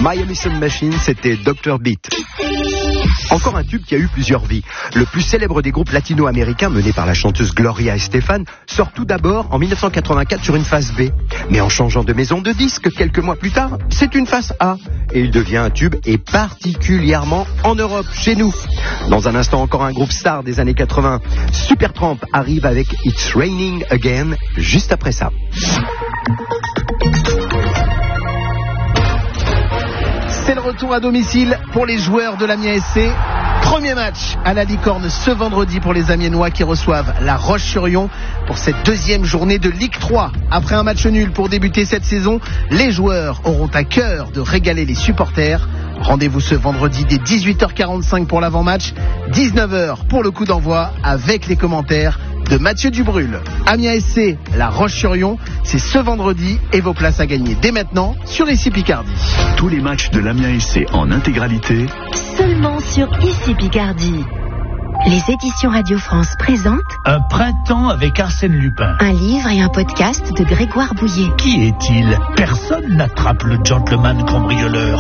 Miami Sound Machine, c'était Dr. Beat. Encore un tube qui a eu plusieurs vies. Le plus célèbre des groupes latino-américains, mené par la chanteuse Gloria Estefan, sort tout d'abord en 1984 sur une face B. Mais en changeant de maison de disque quelques mois plus tard, c'est une face A. Et il devient un tube, et particulièrement en Europe, chez nous. Dans un instant, encore un groupe star des années 80. Supertramp arrive avec It's Raining Again, juste après ça. C'est le retour à domicile pour les joueurs de l'Amiens SC. Premier match à la Licorne ce vendredi pour les Amiénois qui reçoivent la Roche-sur-Yon pour cette deuxième journée de Ligue 3. Après un match nul pour débuter cette saison, les joueurs auront à cœur de régaler les supporters. Rendez-vous ce vendredi dès 18h45 pour l'avant-match, 19h pour le coup d'envoi avec les commentaires de Mathieu Dubrul. Amiens SC, la Roche-sur-Yon, c'est ce vendredi et vos places à gagner dès maintenant sur ICI Picardie. Tous les matchs de l'Amiens SC en intégralité seulement sur ICI Picardie. Les éditions Radio France présentent Un printemps avec Arsène Lupin. Un livre et un podcast de Grégoire Bouillet. Qui est-il? Personne n'attrape le gentleman cambrioleur.